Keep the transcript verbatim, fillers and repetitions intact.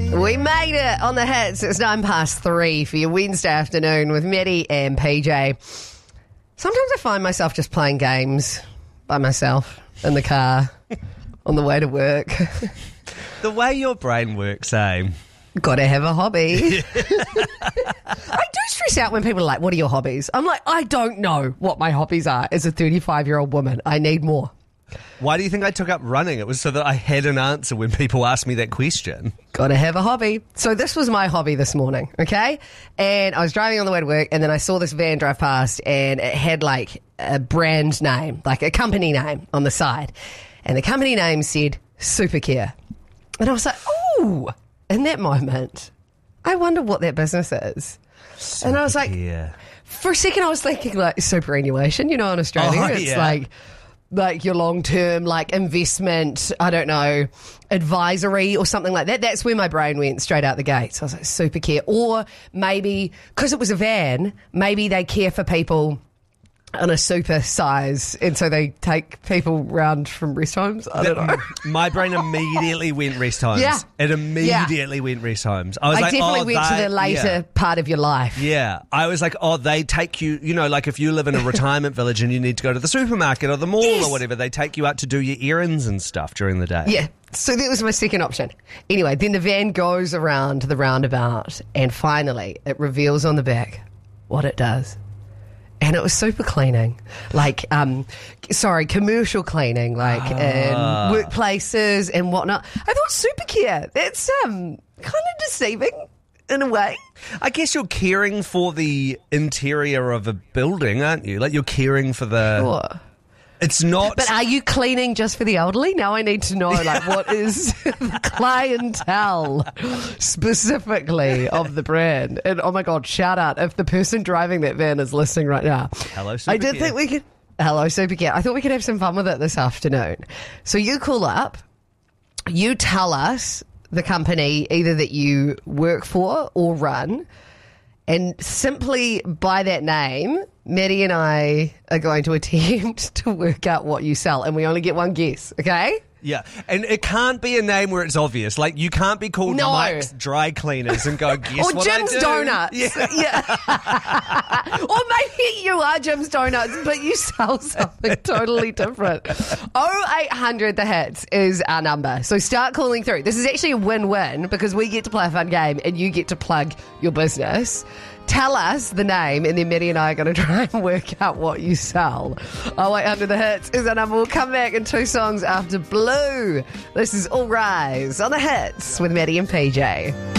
We made it on the hits. It's nine past three for your Wednesday afternoon with Maddie and P J. Sometimes I find myself just playing games by myself in the car on the way to work. The way your brain works, eh? Gotta have a hobby. I do stress out when people are like, what are your hobbies? I'm like, I don't know what my hobbies are as a thirty-five-year-old woman. I need more. Why do you think I took up running? It was so that I had an answer when people asked me that question. Gotta have a hobby. So this was my hobby this morning, okay? And I was driving on the way to work, and then I saw this van drive past, and it had like a brand name, like a company name on the side. And the company name said Supercare. And I was like, ooh, in that moment, I wonder what that business is. Supercare. And I was like, for a second I was thinking like superannuation, you know, in Australia. Oh, it's yeah. like... like your long-term, like, investment, I don't know, advisory or something like that. That's where my brain went straight out the gate. So I was like, Supercare. Or maybe, because it was a van, maybe they care for people in a super size, and so they take people round from rest homes. I don't know. My brain immediately went rest homes. Yeah. It immediately yeah. went rest homes. I was I like, definitely oh, went they, to the later yeah. part of your life. Yeah. I was like, oh, they take you, you know, like if you live in a retirement village and you need to go to the supermarket or the mall Yes. or whatever, they take you out to do your errands and stuff during the day. Yeah. So that was my second option. Anyway, then the van goes around the roundabout, and finally it reveals on the back what it does. And it was super cleaning, like, um, sorry, commercial cleaning, like Ah. in workplaces and whatnot. I thought Supercare, that's um, kind of deceiving in a way. I guess you're caring for the interior of a building, aren't you? Like you're caring for the... Sure. It's not... But are you cleaning just for the elderly? Now I need to know, like, what is the clientele specifically of the brand? And, oh, my God, shout out if the person driving that van is listening right now. Hello, Supercare. I did think we could... Hello, Supercare. I thought we could have some fun with it this afternoon. So you call up, you tell us the company either that you work for or run, and simply by that name, Maddie and I are going to attempt to work out what you sell, and we only get one guess, okay? Yeah, and it can't be a name where it's obvious. Like, you can't be called No. Mike's Dry Cleaners and go, guess Or what Jim's I do? Donuts. Yeah. Yeah. Or maybe you are Jim's Donuts, but you sell something totally different. oh eight hundred The Hits is our number. So start calling through. This is actually a win-win because we get to play a fun game and you get to plug your business. Tell us the name, and then Maddie and I are going to try and work out what you sell. oh eight hundred The Hits is our number. We'll come back in two songs after Blue. This is All Rise on The Hits with Maddie and P J.